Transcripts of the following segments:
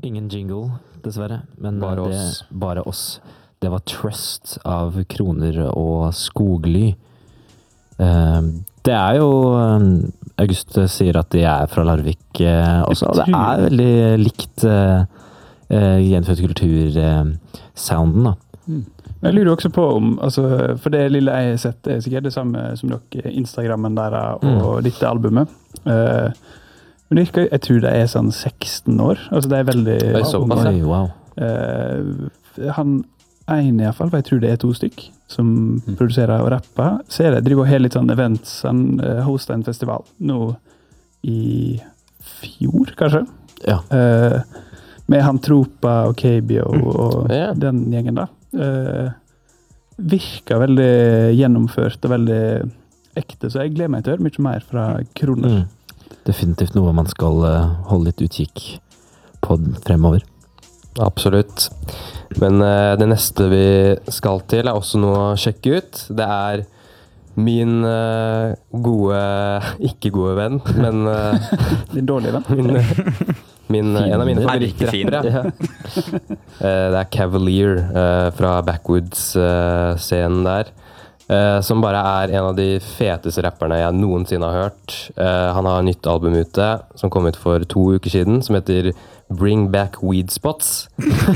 ingen jingle, dessverre. Men Bare det oss. bare oss. Det var Trust av Kroner og Skogly. Det jo August sier at de fra Larvik også, og det veldig likt gjenfødt kultur-sounden, da. Jeg lurer også på om, altså, for det lille jeg har sett, det sikkert det samme som dere, Instagrammen der og dette albumet. Men jeg tror det sånn 16 år, altså det veldig såpass, unge. Wow. Han en I hvert fall, for jeg tror det 2 stykk som produserer og rapper. Ser jeg driver og har litt sånn events, han hostet en festival nå I fjor, kanskje. Ja. Med han Tropa og KB og den gjengen da. Virker veldig gjennomført og veldig ekte, så jeg gleder meg til å høre mye mer fra Kroner. Definitivt noe man skal holde litt utkikk på fremover. Absolutt. Men det neste vi skal til også noe å sjekke ut. Det min gode, ikke gode venn, men Din dårlige venn. En av mine favorittrappere. Det Cavalier fra Backwoods-scenen der. Som bare en av de feteste rapperne jeg noensinne har hørt. Han har nytt album ute, som kom ut for 2 uker siden, som heter Bring Back Weed Spots.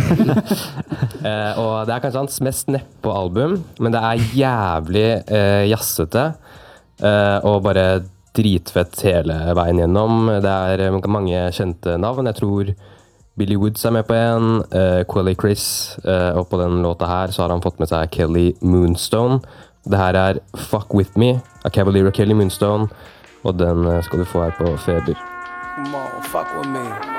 Og det kanskje hans mest neppe album, men det jævlig jazzete, og bare dritfett hele veien gjennom. Det mange kjente navn. Jeg tror Billy Woods med på en, Quelly Chris, og på den låta her så har han fått med seg Kelly Moonstone. Det her Fuck With Me av Cavalier og Kelly Moonstone, og den skal du få her på Feber. Come on, fuck with me.